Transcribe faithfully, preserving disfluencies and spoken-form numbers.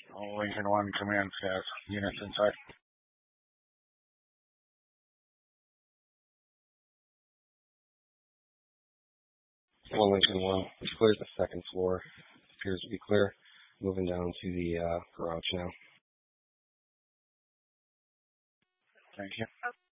Oh, Lincoln one command staff. Units inside. One Lincoln one. It's clear the second floor. Appears to be clear. Moving down to the uh, garage now. Thank you.